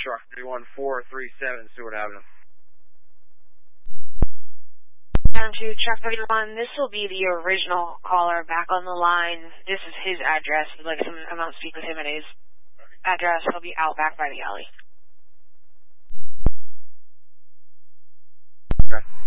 Sure. 31437 Stewart Avenue. Down to Truck 31. This will be the original caller back on the line. This is his address. I'd like someone to come out and speak with him at his address. He'll be out back by the alley. Okay.